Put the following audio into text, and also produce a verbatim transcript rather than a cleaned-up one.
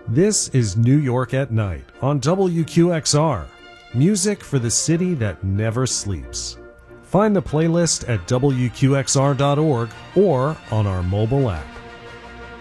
This is New York at Night on W Q X R, music for the city that never sleeps. Find the playlist at W Q X R dot org or on our mobile app.